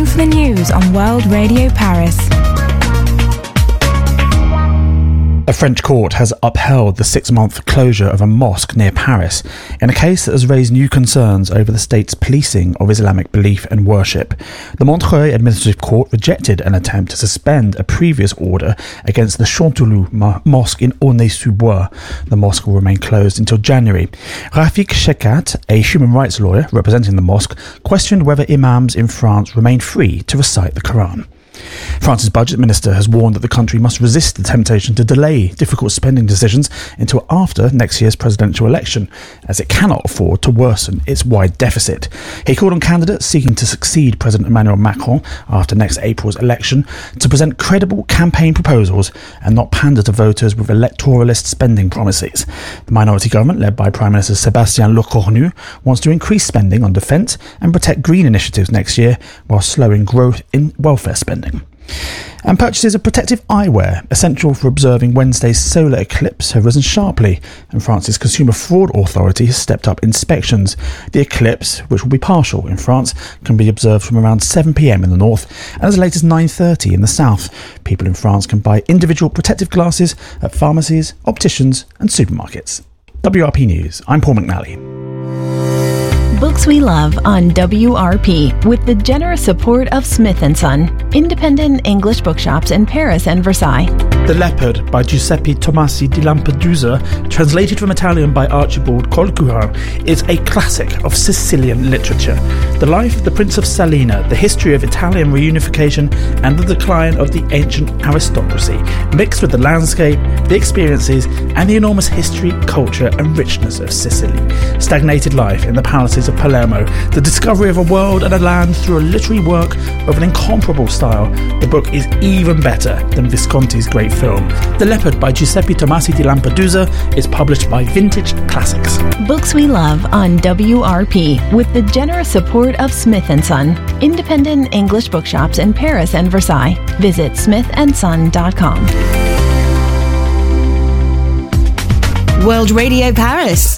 time for the news on World Radio Paris. A French court has upheld the 6-month closure of a mosque near Paris in a case that has raised new concerns over the state's policing of Islamic belief and worship. The Montreuil Administrative Court rejected an attempt to suspend a previous order against the Chanteloup Mosque in Aulnay-sous-Bois. The mosque will remain closed until January. Rafik Shekat, a human rights lawyer representing the mosque, questioned whether imams in France remain free to recite the Quran. France's budget minister has warned that the country must resist the temptation to delay difficult spending decisions until after next year's presidential election, as it cannot afford to worsen its wide deficit. He called on candidates seeking to succeed President Emmanuel Macron after next April's election to present credible campaign proposals and not pander to voters with electoralist spending promises. The minority government, led by Prime Minister Sébastien Lecornu, wants to increase spending on defence and protect green initiatives next year while slowing growth in welfare spending. And purchases of protective eyewear, essential for observing Wednesday's solar eclipse, have risen sharply, and France's Consumer Fraud Authority has stepped up inspections. The eclipse, which will be partial in France, can be observed from around 7 p.m. in the north and as late as 9:30 in the south. People in France can buy individual protective glasses at pharmacies, opticians and supermarkets. WRP News, I'm Paul McNally. Books we love on WRP with the generous support of Smith & Son, independent English bookshops in Paris and Versailles. The Leopard by Giuseppe Tomasi di Lampedusa, translated from Italian by Archibald Colquhoun, is a classic of Sicilian literature. The life of the Prince of Salina, the history of Italian reunification and the decline of the ancient aristocracy, mixed with the landscape, the experiences and the enormous history, culture and richness of Sicily. Stagnated life in the palaces of Palermo, the discovery of a world and a land through a literary work of an incomparable style. The book is even better than Visconti's great film. The Leopard by Giuseppe Tomasi di Lampedusa is published by Vintage Classics. Books we love on WRP with the generous support of Smith & Son, independent English bookshops in Paris and Versailles. Visit smithandson.com. World Radio Paris.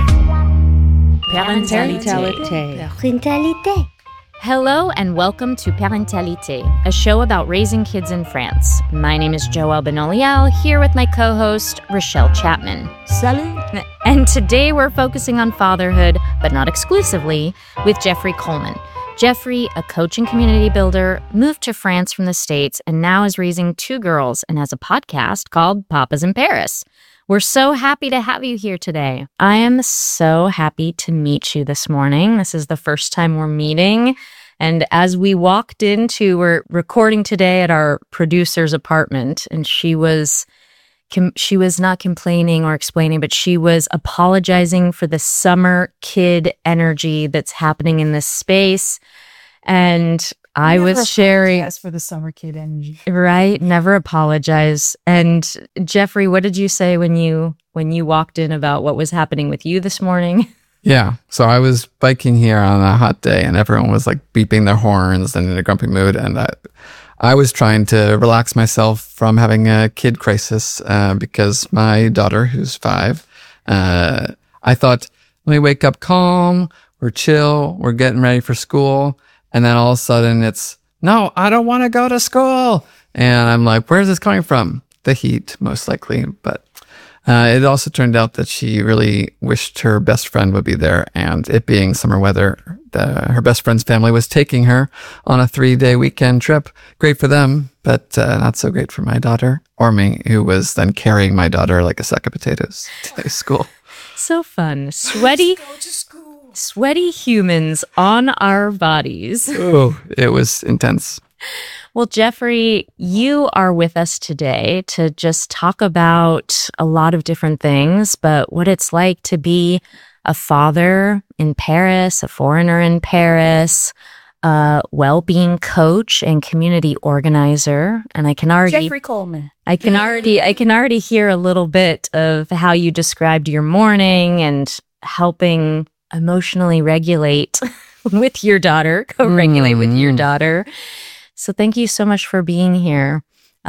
Parentalité. Hello and welcome to Parentalité, a show about raising kids in France. My name is Joelle Benoliel, here with my co-host, Rochelle Chapman. Salut! And today we're focusing on fatherhood, but not exclusively, with Jeffrey Coleman. Jeffrey, a coach and community builder, moved to France from the States and now is raising 2 girls and has a podcast called Papas in Paris. We're so happy to have you here today. I am so happy to meet you this morning. This is the first time we're meeting. And as we walked into, we're recording today at our producer's apartment, and she was not complaining or explaining, but she was apologizing for the summer kid energy that's happening in this space. And I was sharing for the summer kid energy, right? Never apologize. And Jeffrey, what did you say when you walked in about what was happening with you this morning? Yeah, so I was biking here on a hot day, and everyone was like beeping their horns and in a grumpy mood, and I was trying to relax myself from having a kid crisis because my daughter, who's 5, I thought, let me wake up calm, we're chill, we're getting ready for school. And then all of a sudden it's, no, I don't want to go to school. And I'm like, where's this coming from? The heat, most likely. But it also turned out that she really wished her best friend would be there. And it being summer weather, her best friend's family was taking her on a 3-day weekend trip. Great for them, but not so great for my daughter or me, who was then carrying my daughter like a sack of potatoes to school. So fun. Sweaty humans on our bodies. Oh, it was intense. Well, Jeffrey, you are with us today to just talk about a lot of different things, but what it's like to be a father in Paris, a foreigner in Paris, a well-being coach and community organizer. And I can already Jeffrey Coleman. I can already hear a little bit of how you described your morning and helping emotionally regulate with your daughter, co-regulate with your daughter. So thank you so much for being here.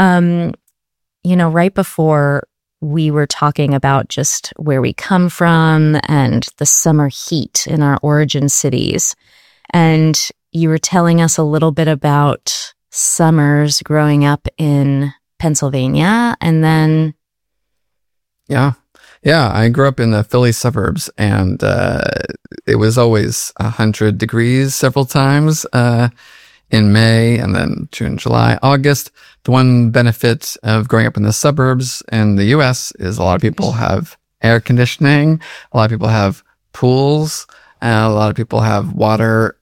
Right before we were talking about just where we come from and the summer heat in our origin cities. And you were telling us a little bit about summers growing up in Pennsylvania, and then... Yeah, I grew up in the Philly suburbs, and it was always 100 degrees several times in May, and then June, July, August. The one benefit of growing up in the suburbs in the U.S. is a lot of people have air conditioning, a lot of people have pools, a lot of people have water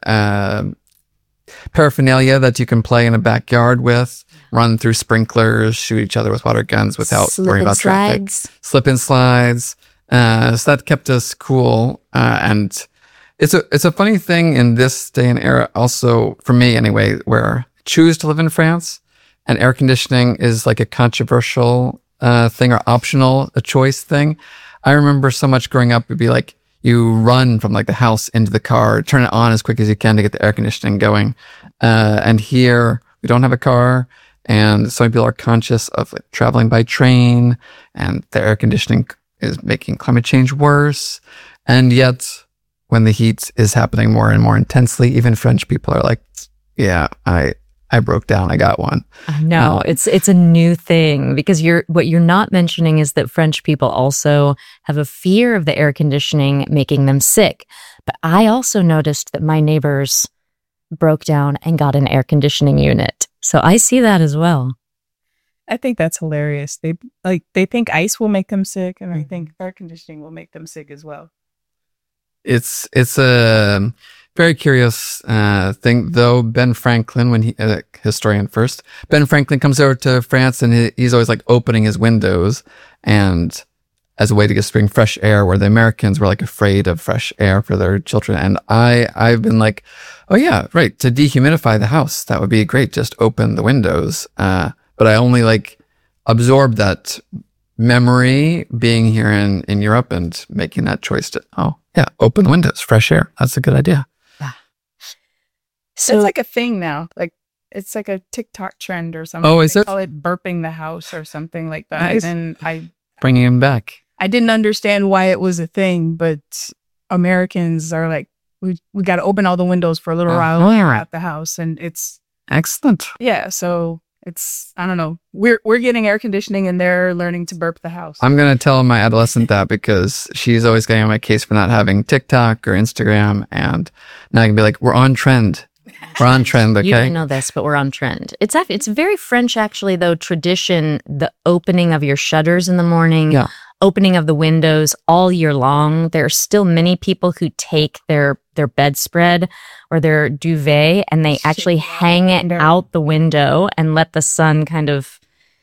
paraphernalia that you can play in a backyard with, run through sprinklers, shoot each other with water guns without worrying about traffic. Slip and slides. So that kept us cool. And it's a funny thing in this day and era, also for me anyway, where I choose to live in France, and air conditioning is like a controversial thing, or optional, a choice thing. I remember so much growing up, it'd be like, you run from like the house into the car, turn it on as quick as you can to get the air conditioning going. And here we don't have a car, and some people are conscious of like, traveling by train, and the air conditioning is making climate change worse. And yet when the heat is happening more and more intensely, even French people are like, yeah, I broke down. I got one. No, it's a new thing, because what you're not mentioning is that French people also have a fear of the air conditioning making them sick. But I also noticed that my neighbors broke down and got an air conditioning unit. So I see that as well. I think that's hilarious. They think ice will make them sick, and I think air conditioning will make them sick as well. It's a very curious thing, though. Ben Franklin, when he historian first, Ben Franklin comes over to France, and he's always like opening his windows, and as a way to just bring fresh air, where the Americans were like afraid of fresh air for their children. And I've been like, oh yeah, right, to dehumidify the house, that would be great. Just open the windows. But I only like absorbed that memory being here in Europe and making that choice to, oh yeah, open the windows, fresh air. That's a good idea. So it's like a thing now. Like it's like a TikTok trend or something. Oh, is it? Call it burping the house or something like that. Nice. And bringing him back. I didn't understand why it was a thing, but Americans are like, we got to open all the windows for a little while at the house, and it's excellent. Yeah, so it's, I don't know. We're getting air conditioning, and they're learning to burp the house. I'm gonna tell my adolescent that, because she's always getting on my case for not having TikTok or Instagram, and now I can be like, we're on trend. We're on trend, okay? You didn't know this, but we're on trend. It's very French, actually, though, tradition, the opening of your shutters in the morning, opening of the windows all year long. There are still many people who take their bedspread or their duvet, and they actually hang it out the window and let the sun kind of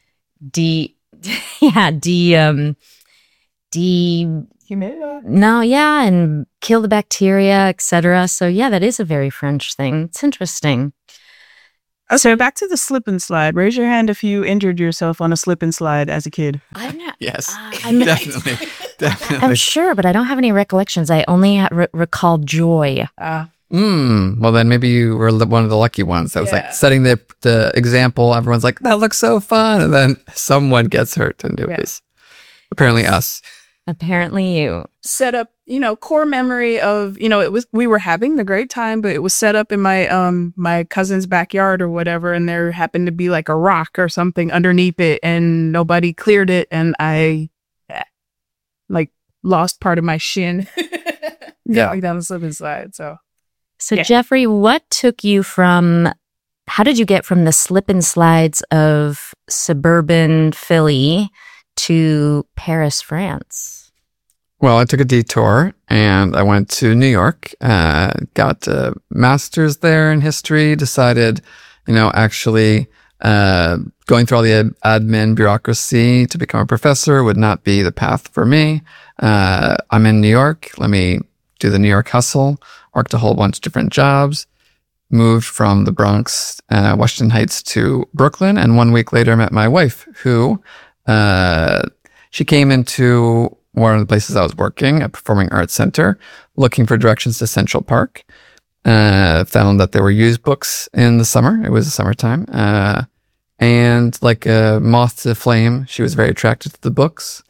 and kill the bacteria, etc. So yeah, that is a very French thing. It's interesting. So back to the slip and slide. Raise your hand if you injured yourself on a slip and slide as a kid. I'm not. Yes, definitely. I'm sure, but I don't have any recollections. I only recall joy. Well, then maybe you were one of the lucky ones that was like setting the example. Everyone's like, that looks so fun. And then someone gets hurt, and it was apparently us. Apparently you. Set up, core memory of, we were having the great time, but it was set up in my cousin's backyard or whatever, and there happened to be like a rock or something underneath it, and nobody cleared it, and I like lost part of my shin going down the slip and slide. So Jeffrey, how did you get from the slip and slides of suburban Philly to Paris, France? Well, I took a detour, and I went to New York, got a master's there in history, decided, actually going through all the admin bureaucracy to become a professor would not be the path for me. I'm in New York. Let me do the New York hustle, worked a whole bunch of different jobs, moved from the Bronx, Washington Heights to Brooklyn. And 1 week later, I met my wife, who she came into one of the places I was working, a performing arts center, looking for directions to Central Park. Found that there were used books in the summer. It was the summertime. And like a moth to flame, she was very attracted to the books.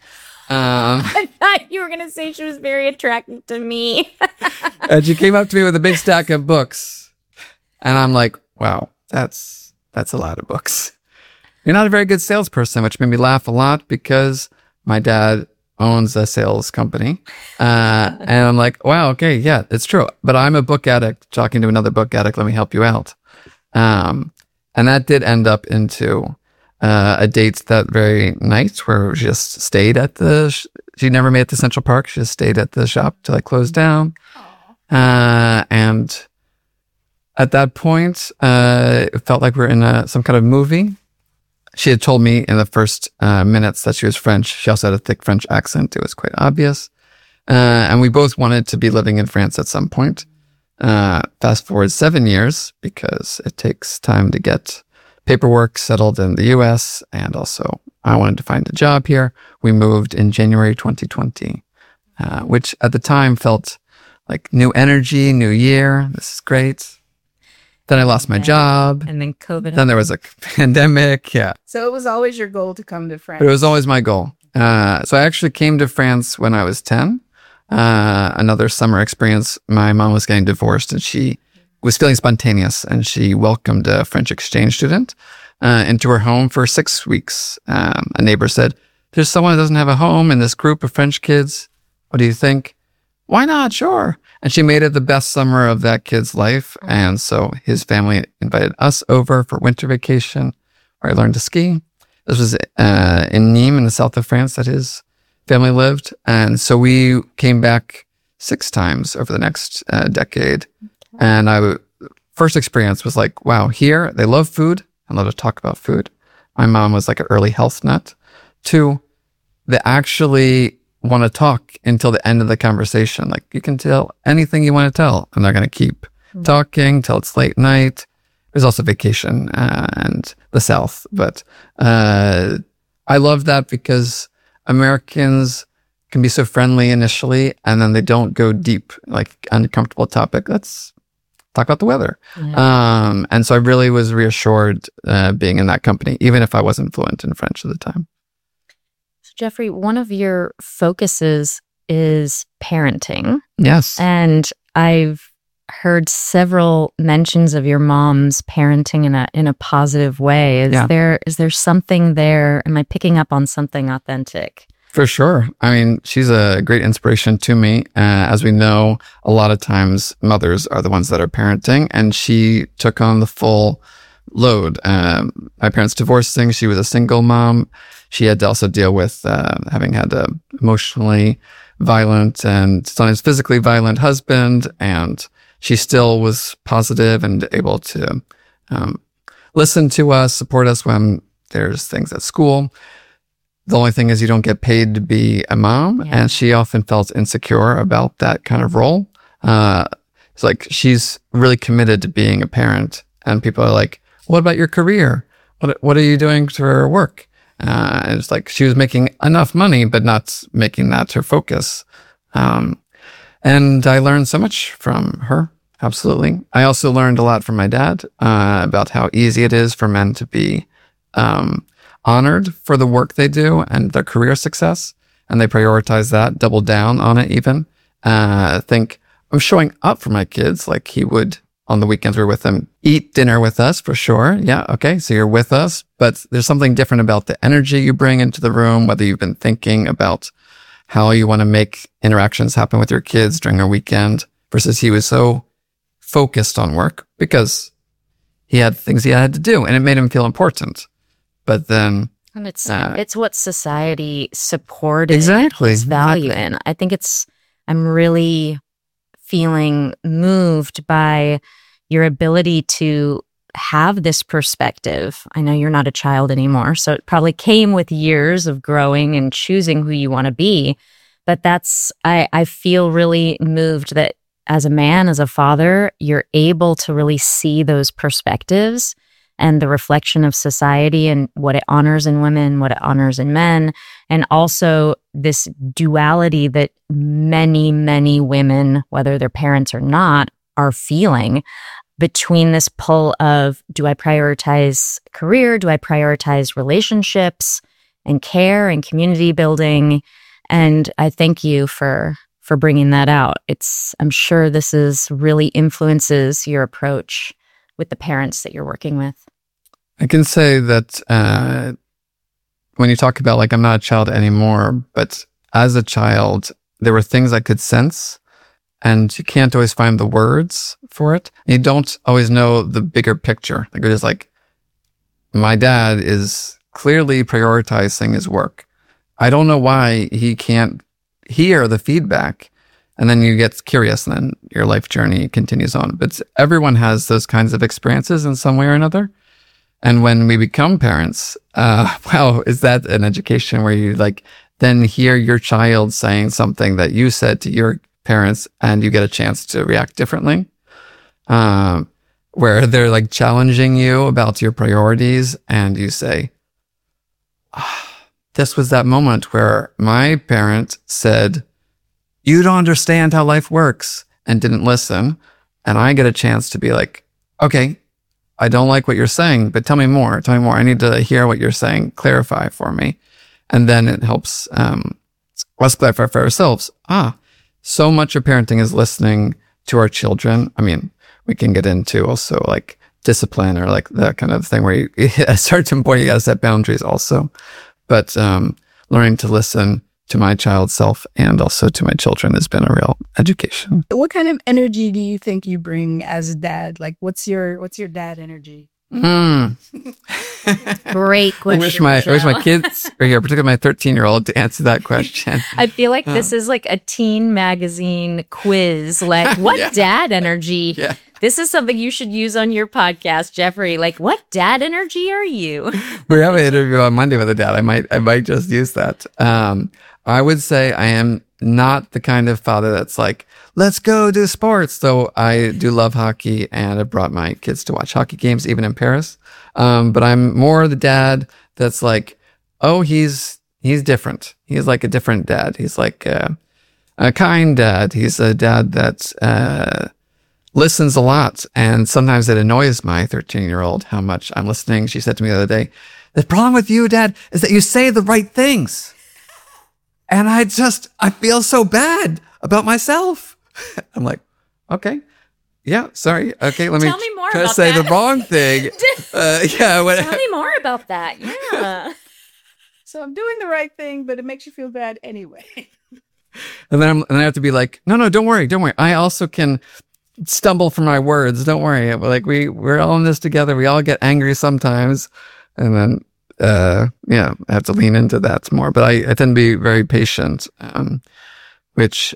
I thought you were going to say she was very attractive to me. And she came up to me with a big stack of books. And I'm like, wow, that's a lot of books. You're not a very good salesperson, which made me laugh a lot because my dad owns a sales company. And I'm like, wow, okay, yeah, it's true. But I'm a book addict talking to another book addict. Let me help you out. And that did end up into a date that very night where we just stayed at she never made it to Central Park. She just stayed at the shop till I closed down. And at that point, it felt like we were in some kind of movie. She had told me in the first minutes that she was French. She also had a thick French accent. It was quite obvious. And we both wanted to be living in France at some point. Fast forward 7 years, because it takes time to get paperwork settled in the US. And also, I wanted to find a job here. We moved in January 2020, which at the time felt like new energy, new year. This is great. Then I lost my job. And then COVID. Then there was a pandemic. Yeah. So it was always your goal to come to France. But it was always my goal. So I actually came to France when I was 10. Another summer experience. My mom was getting divorced and she was feeling spontaneous, and she welcomed a French exchange student into her home for 6 weeks. A neighbor said, "There's someone who doesn't have a home in this group of French kids. What do you think?" "Why not? Sure." And she made it the best summer of that kid's life. And so his family invited us over for winter vacation, where I learned to ski. This was in Nîmes in the south of France that his family lived. And so we came back 6 times over the next decade. And first experience was like, wow, here they love food and love to talk about food. My mom was like an early health nut. 2, they actually want to talk until the end of the conversation. Like, you can tell anything you want to tell, and they're going to keep talking till it's late night. There's also vacation and the South. But I love that because Americans can be so friendly initially, and then they don't go deep, like uncomfortable topic. Let's talk about the weather. Yeah. And so I really was reassured being in that company, even if I wasn't fluent in French at the time. Jeffrey, one of your focuses is parenting. Yes. And I've heard several mentions of your mom's parenting in a positive way. Is there something there? Am I picking up on something authentic? For sure. I mean, she's a great inspiration to me. As we know, a lot of times mothers are the ones that are parenting, and she took on the full load. My parents divorcing. She was a single mom. She had to also deal with having had an emotionally violent and sometimes physically violent husband, and she still was positive and able to listen to us, support us when there's things at school. The only thing is you don't get paid to be a mom, and she often felt insecure about that kind of role. It's like she's really committed to being a parent, and people are like, "What about your career? What are you doing for work?" And it's like she was making enough money, but not making that her focus. And I learned so much from her. Absolutely. I also learned a lot from my dad about how easy it is for men to be honored for the work they do and their career success. And they prioritize that, double down on it even. Think, I'm showing up for my kids like he would on the weekends. We're with them, eat dinner with us for sure. Yeah. Okay. So you're with us, but there's something different about the energy you bring into the room, whether you've been thinking about how you want to make interactions happen with your kids during a weekend versus he was so focused on work because he had things he had to do and it made him feel important. But then, and it's what society supported exactly his value in. I think I'm really feeling moved by your ability to have this perspective. I know you're not a child anymore, so it probably came with years of growing and choosing who you want to be. But I feel really moved that as a man, as a father, you're able to really see those perspectives and the reflection of society and what it honors in women, what it honors in men, and also this duality that many, many women, whether they're parents or not, are feeling between this pull of, do I prioritize career? Do I prioritize relationships and care and community building? And I thank you for bringing that out. I'm sure this really influences your approach with the parents that you're working with. I can say that when you talk about like, I'm not a child anymore, but as a child, there were things I could sense, and you can't always find the words for it. You don't always know the bigger picture. Like it is like, my dad is clearly prioritizing his work. I don't know why he can't hear the feedback. And then you get curious, and then your life journey continues on. But everyone has those kinds of experiences in some way or another. And when we become parents, wow, is that an education where you like then hear your child saying something that you said to your parents, and you get a chance to react differently, where they're like challenging you about your priorities, and you say, this was that moment where my parent said, you don't understand how life works, and didn't listen. And I get a chance to be like, okay, I don't like what you're saying, but tell me more. I need to hear what you're saying. Clarify for me. And then it helps us clarify for ourselves. So much of parenting is listening to our children. I mean, we can get into also like discipline or like that kind of thing where at a certain point you got to set boundaries also. But learning to listen to my child self and also to my children has been a real education. What kind of energy do you think you bring as a dad? Like, what's your dad energy? Great question. I wish my kids were here, particularly my 13-year-old, to answer that question. I feel like this is like a teen magazine quiz. Like, what dad energy? Yeah. This is something you should use on your podcast, Jeffrey. Like, what dad energy are you? We have an interview on Monday with a dad. I might just use that. I would say I am not the kind of father that's like, let's go do sports. Though I do love hockey, and I brought my kids to watch hockey games, even in Paris. But I'm more the dad that's like, oh, he's different. He's like a different dad. He's like a kind dad. He's a dad that listens a lot. And sometimes it annoys my 13-year-old how much I'm listening. She said to me the other day, the problem with you, Dad, is that you say the right things. And I feel so bad about myself. I'm like, okay, yeah, sorry. Okay, let me Tell me more try about to say that. the wrong thing. Tell me more about that. Yeah. So I'm doing the right thing, but it makes you feel bad anyway. And then I have to be like, no, don't worry. I also can stumble from my words. Don't worry. Like we're all in this together. We all get angry sometimes, and then I have to lean into that more. But I tend to be very patient, which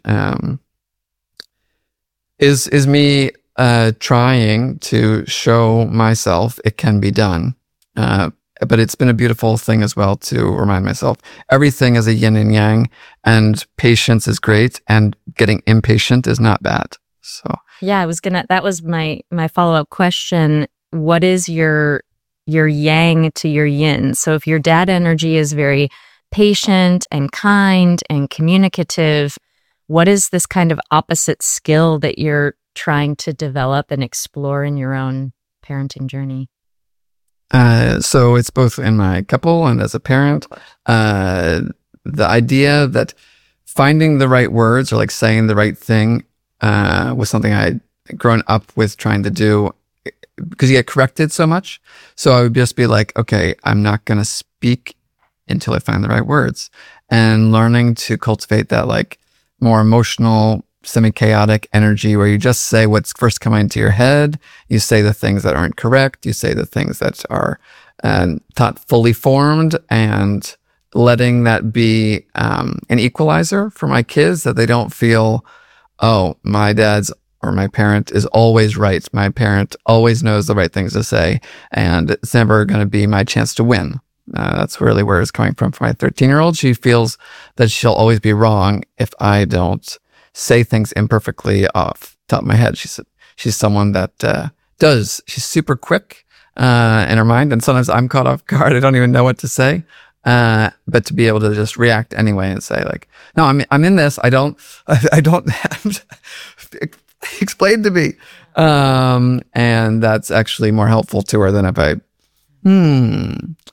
is me trying to show myself it can be done. But it's been a beautiful thing as well to remind myself everything is a yin and yang, and patience is great, and getting impatient is not bad. So yeah, that was my follow-up question. What is your yang to your yin? So if your dad energy is very patient and kind and communicative, what is this kind of opposite skill that you're trying to develop and explore in your own parenting journey? So it's both in my couple and as a parent. The idea that finding the right words or like saying the right thing was something I'd grown up with trying to do, because you get corrected so much. So I would just be like, okay, I'm not going to speak until I find the right words, and learning to cultivate that like more emotional, semi-chaotic energy where you just say what's first coming into your head. You say the things that aren't correct. You say the things that are not fully formed, and letting that be an equalizer for my kids, that they don't feel, oh, my dad's or my parent is always right. My parent always knows the right things to say, and it's never going to be my chance to win. That's really where it's coming from for my 13-year-old. She feels that she'll always be wrong if I don't say things imperfectly off the top of my head. She's someone that does. She's super quick in her mind, and sometimes I'm caught off guard. I don't even know what to say. But to be able to just react anyway and say like, no, I'm in this. I don't have to explain to me. And that's actually more helpful to her than if I,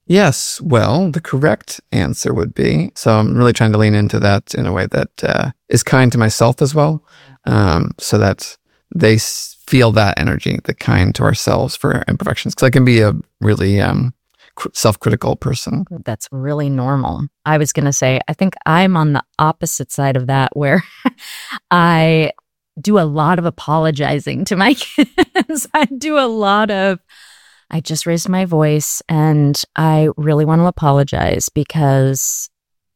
Yes. Well, the correct answer would be, so I'm really trying to lean into that in a way that is kind to myself as well, so that they feel that energy, the kind to ourselves for imperfections. Because I can be a really self-critical person. That's really normal. I was going to say, I think I'm on the opposite side of that, where I do a lot of apologizing to my kids. I just raised my voice and I really want to apologize because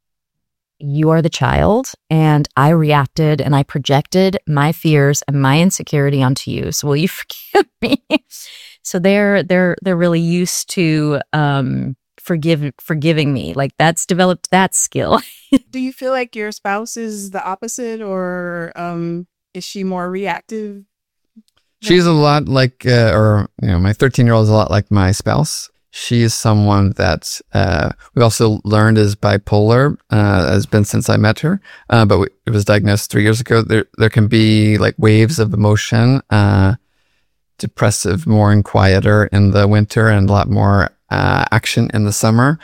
you are the child and I reacted and I projected my fears and my insecurity onto you. So will you forgive me? So they're really used to forgiving me. Like, that's developed that skill. Do you feel like your spouse is the opposite, or is she more reactive? She's a lot like, my 13-year-old is a lot like my spouse. She is someone that we also learned is bipolar, has been since I met her, but it was diagnosed 3 years ago. There can be like waves of emotion, depressive more and quieter in the winter, and a lot more action in the summer.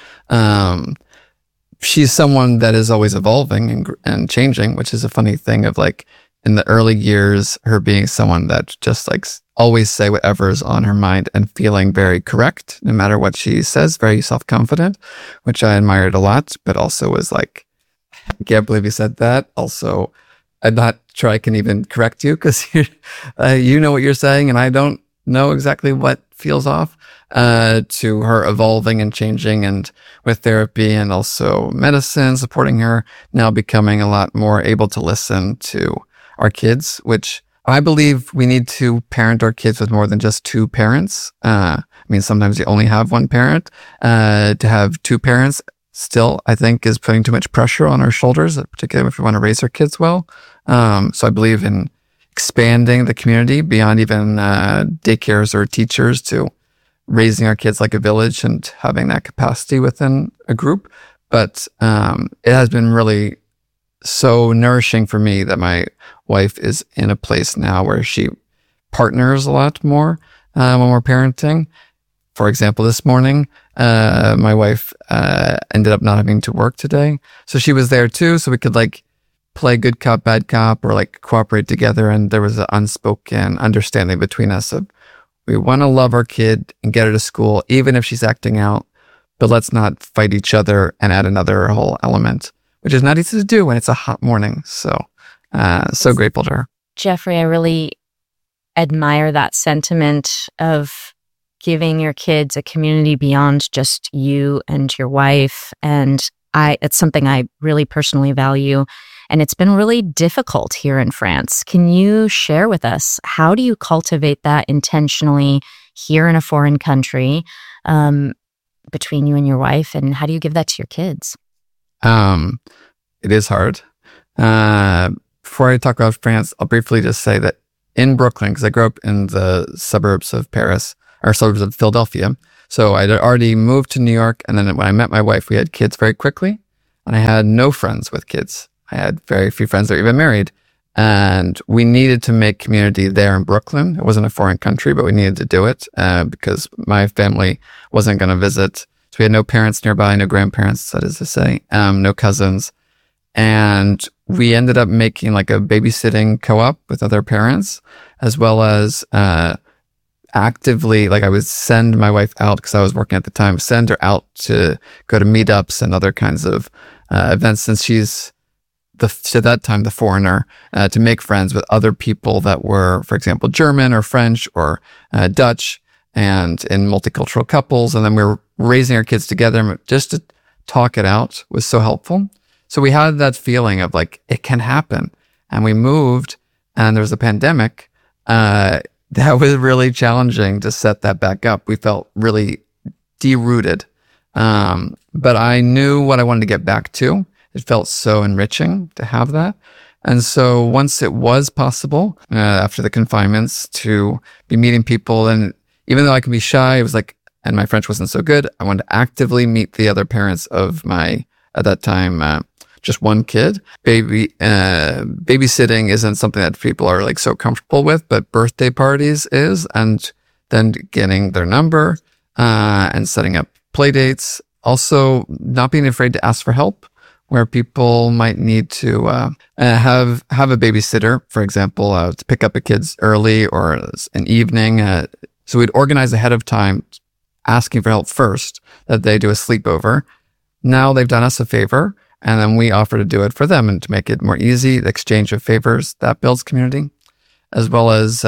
She's someone that is always evolving and changing, which is a funny thing of like, in the early years, her being someone that just like always say whatever's on her mind and feeling very correct, no matter what she says, very self-confident, which I admired a lot, but also was like, I can't believe you said that. Also, I'm not sure I can even correct you because you know what you're saying and I don't know exactly what feels off, to her evolving and changing, and with therapy and also medicine supporting her, now becoming a lot more able to listen to our kids, which I believe we need to parent our kids with more than just two parents. Sometimes you only have one parent. To have two parents still, I think, is putting too much pressure on our shoulders, particularly if we want to raise our kids well. So I believe in expanding the community beyond even daycares or teachers, to raising our kids like a village and having that capacity within a group. But it has been really so nourishing for me that my wife is in a place now where she partners a lot more when we're parenting. For example, this morning, my wife ended up not having to work today. So she was there too, so we could like play good cop, bad cop, or like cooperate together. And there was an unspoken understanding between us of, we want to love our kid and get her to school, even if she's acting out, but let's not fight each other and add another whole element, which is not easy to do when it's a hot morning. So grateful to her. Jeffrey, I really admire that sentiment of giving your kids a community beyond just you and your wife. And it's something I really personally value. And it's been really difficult here in France. Can you share with us, how do you cultivate that intentionally here in a foreign country, between you and your wife? And how do you give that to your kids? It is hard. Before I talk about France, I'll briefly just say that in Brooklyn, because I grew up in the suburbs of Paris, or suburbs of Philadelphia. So I'd already moved to New York. And then when I met my wife, we had kids very quickly. And I had no friends with kids. I had very few friends that were even married. And we needed to make community there in Brooklyn. It wasn't a foreign country, but we needed to do it because my family wasn't going to visit. So we had no parents nearby, no grandparents, that is to say, no cousins. And we ended up making like a babysitting co-op with other parents, as well as actively, like I would send my wife out, because I was working at the time, send her out to go to meetups and other kinds of events, since she's at that time the foreigner, to make friends with other people that were, for example, German or French or Dutch, and in multicultural couples. And then we were raising our kids together. Just to talk it out was so helpful. So we had that feeling of like, it can happen. And we moved, and there was a pandemic. That was really challenging to set that back up. We felt really derooted. But I knew what I wanted to get back to. It felt so enriching to have that. And so once it was possible, after the confinements, to be meeting people, and even though I can be shy, it was like, and my French wasn't so good, I wanted to actively meet the other parents of my, at that time, just one kid. Babysitting isn't something that people are like so comfortable with, but birthday parties is, and then getting their number, and setting up play dates. Also, not being afraid to ask for help where people might need to have a babysitter, for example, to pick up a kid's early or an evening. So we'd organize ahead of time, asking for help first, that they do a sleepover. Now they've done us a favor, and then we offer to do it for them and to make it more easy. The exchange of favors, that builds community, as well as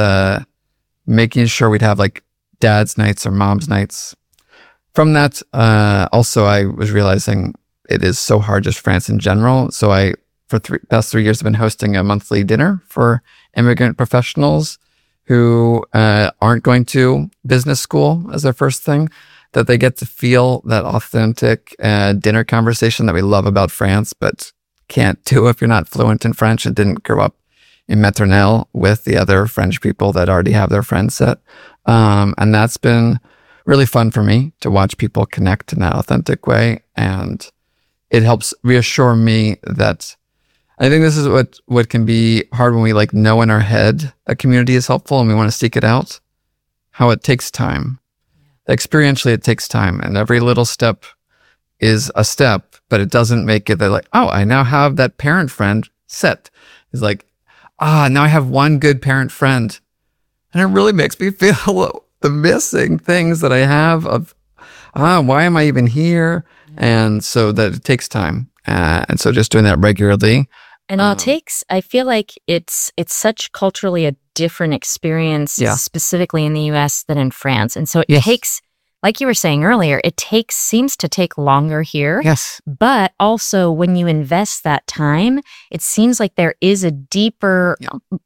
making sure we'd have like dad's nights or mom's nights. From that, also, I was realizing it is so hard, just France in general. So for past 3 years, I've been hosting a monthly dinner for immigrant professionals who aren't going to business school as their first thing, that they get to feel that authentic dinner conversation that we love about France, but can't do if you're not fluent in French and didn't grow up in maternelle with the other French people that already have their friend set. And that's been really fun for me to watch people connect in that authentic way. And it helps reassure me that I think this is what can be hard when we like know in our head a community is helpful and we want to seek it out, how it takes time. Experientially, it takes time, and every little step is a step, but it doesn't make it that like, oh, I now have that parent friend set. It's like, now I have one good parent friend. And it really makes me feel the missing things that I have of, why am I even here? And so that it takes time. And so just doing that regularly. And I feel like it's such culturally a different experience, specifically in the US than in France. And so it takes, like you were saying earlier, seems to take longer here. Yes. But also when you invest that time, it seems like there is a deeper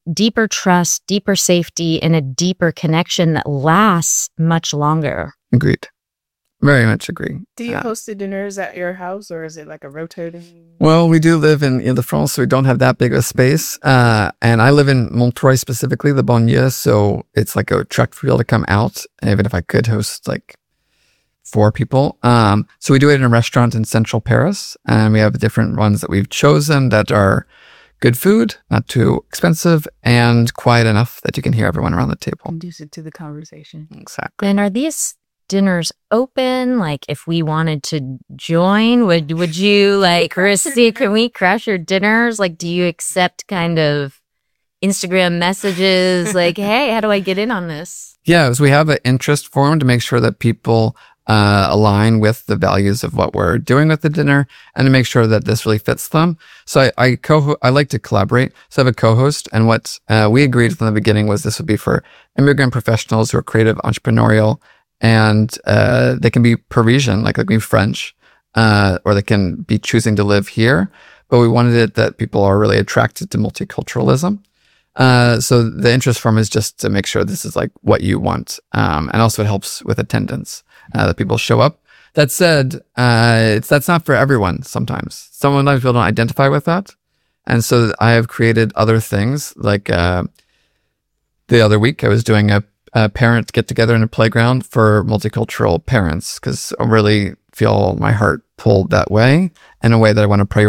trust, deeper safety, and a deeper connection that lasts much longer. Agreed. Very much agree. Do you host the dinners at your house, or is it like a rotating? Well, we do live in Ile-de-France, so we don't have that big of a space. And I live in Montreuil specifically, the banlieue, so it's like a trek for people to come out, even if I could host like 4 people. So we do it in a restaurant in central Paris, and we have different ones that we've chosen that are good food, not too expensive, and quiet enough that you can hear everyone around the table. Conducive to the conversation. Exactly. And are these dinners open? Like, if we wanted to join, would you like, Christy, can we crash your dinners? Like, do you accept kind of Instagram messages like, hey, how do I get in on this? Yeah, so we have an interest forum to make sure that people align with the values of what we're doing with the dinner and to make sure that this really fits them. So I like to collaborate. So I have a co-host, and what we agreed from the beginning was this would be for immigrant professionals who are creative, entrepreneurial, and they can be Parisian, like they can be French, or they can be choosing to live here. But we wanted it that people are really attracted to multiculturalism. So the interest forum is just to make sure this is like what you want. And also it helps with attendance, that people show up. That said, that's not for everyone sometimes. Sometimes people don't identify with that. And so I have created other things, like the other week I was doing a parent get together in a playground for multicultural parents, because I really feel my heart pulled that way, in a way that I want to prioritize